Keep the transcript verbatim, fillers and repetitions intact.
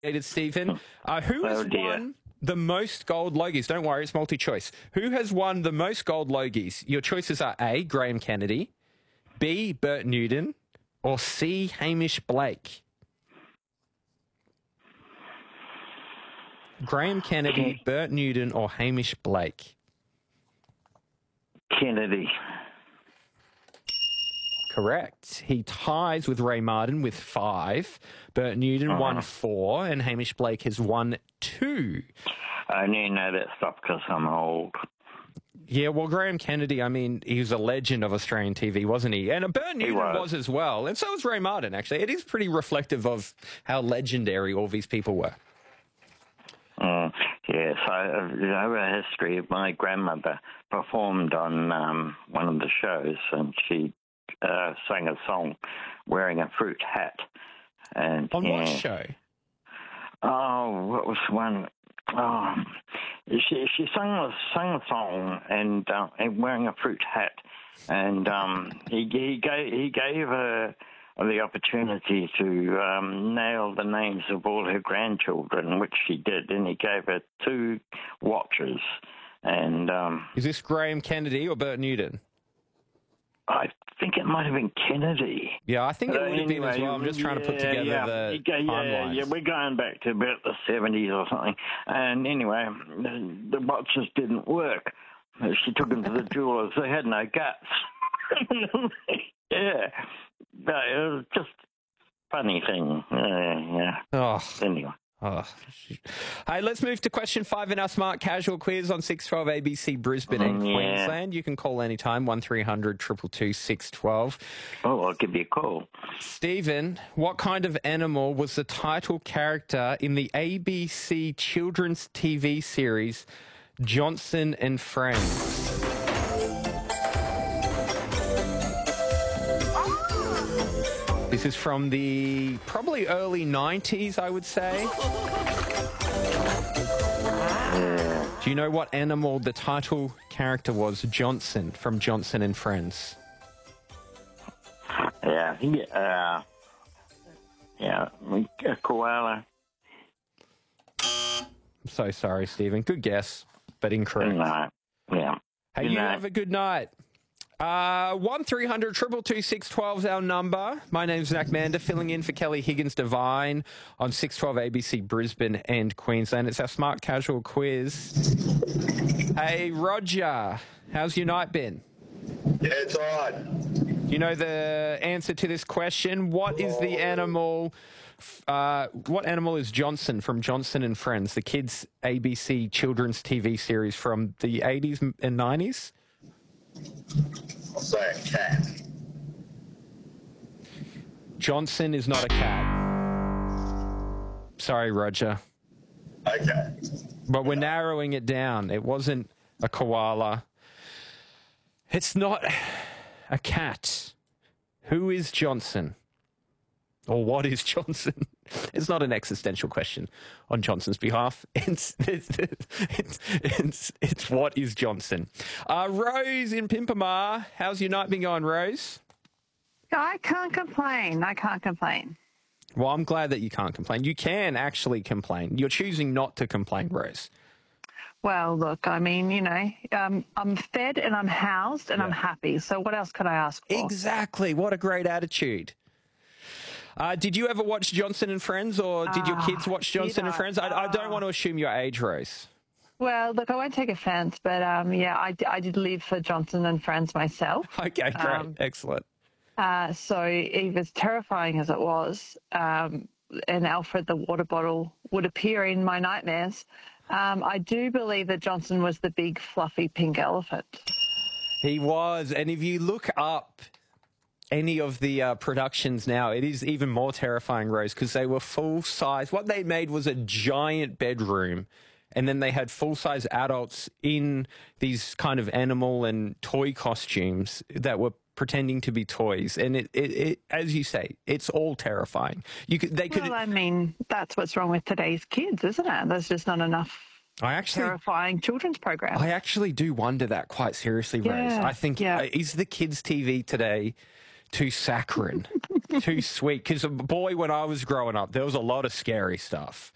It's Stephen. Uh, who has Oh, dear. won the most gold Logies? Don't worry, it's multi-choice. Who has won the most gold Logies? Your choices are A, Graham Kennedy, B, Bert Newton, or C, Hamish Blake. Graham Kennedy, Bert Newton, or Hamish Blake? Kennedy. Correct. He ties with Ray Martin with five. Bert Newton Uh-huh. won four, and Hamish Blake has won two. I only know that stuff because I'm old. Yeah, well, Graham Kennedy, I mean, he was a legend of Australian T V, wasn't he? And Bert Newton was. was as well. And so was Ray Martin, actually. It is pretty reflective of how legendary all these people were. Mm, yes, I I have a history of my grandmother performed on um, one of the shows, and she uh, sang a song wearing a fruit hat. And On what yeah. show? Oh, what was one? Oh, she she sang sang a song and, uh, and wearing a fruit hat, and um, he he gave he gave her the opportunity to um, nail the names of all her grandchildren, which she did, and he gave her two watches. And um, Is this Graham Kennedy or Bert Newton? I think it might have been Kennedy. Yeah, I think it But would have been as anyway, well. I'm just trying to put yeah, together yeah. the You go- yeah, timelines. yeah, we're going back to about the seventies or something. And anyway, the, the watches didn't work. She took them to the jewelers. They had no guts. Yeah, but it was just a funny thing. Yeah, yeah. Oh, Anyway. oh. Hey, let's move to question five in our Smart Casual quiz on six twelve A B C Brisbane and Mm, yeah. Queensland. You can call anytime, one three hundred two two two six one two. Oh, I'll give you a call. Stephen, what kind of animal was the title character in the A B C children's T V series Johnson and Friends? This is from the probably early nineties, I would say. Do you know what animal the title character was? Johnson from Johnson and Friends. Yeah, he, uh, yeah, a koala. I'm so sorry, Stephen. Good guess, but incorrect. No, yeah. Hey, Good you night. have a good night. Uh, one three hundred two two two six one two is our number. My name's Zach Mander, filling in for Kelly Higgins Devine on six twelve A B C Brisbane and Queensland. It's our Smart Casual quiz. Hey, Roger, how's your night been? Yeah, it's all right. You know the answer to this question. What is the animal? Uh, what animal is Johnson from Johnson and Friends, the kids' A B C children's T V series from the eighties and nineties? I'll say a cat. Johnson is not a cat. Sorry, Roger. Okay. But we're narrowing it down. It wasn't a koala. It's not a cat. Who is Johnson? Or what is Johnson? It's not an existential question on Johnson's behalf. It's it's it's, it's, it's what is Johnson? Uh, Rose in Pimpamar. How's your night been going, Rose? I can't complain. I can't complain. Well, I'm glad that you can't complain. You can actually complain. You're choosing not to complain, Rose. Well, look, I mean, you know, um, I'm fed and I'm housed and I'm happy. So what else could I ask for? Exactly. What a great attitude. Uh, did you ever watch Johnson and Friends, or did your Ah, kids watch Johnson did and I? Friends? I, I don't Ah. want to assume your age, Rose. Well, look, I won't take offence, but um, yeah, I, d- I did live for Johnson and Friends myself. Okay, great. Um, Excellent. Uh, so even as terrifying as it was, um, and Alfred the water bottle would appear in my nightmares, um, I do believe that Johnson was the big fluffy pink elephant. He was. And if you look up any of the uh, productions now, it is even more terrifying, Rose, because they were full size. What they made was a giant bedroom, and then they had full size adults in these kind of animal and toy costumes that were pretending to be toys. And it, it, it as you say, it's all terrifying. You could, they could. Well, I mean, that's what's wrong with today's kids, isn't it? There's just not enough I actually. terrifying children's programs. I actually do wonder that quite seriously, Rose. Yeah, I think, yeah. uh, is the kids' T V today too saccharine, too sweet? Because, boy, when I was growing up, there was a lot of scary stuff.